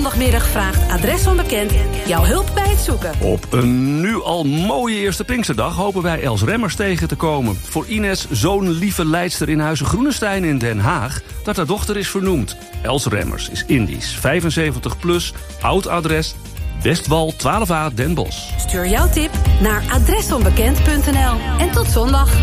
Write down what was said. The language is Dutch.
zondagmiddag vraagt Adres Onbekend jouw hulp bij het zoeken. Op een nu al mooie eerste Pinksterdag hopen wij Els Remmers tegen te komen. Voor Ines, zo'n lieve leidster in Huizen Groenestein in Den Haag, dat haar dochter is vernoemd. Els Remmers is Indisch, 75 plus, oud adres, Westwal 12A Den Bosch. Stuur jouw tip naar adresonbekend.nl. En tot zondag.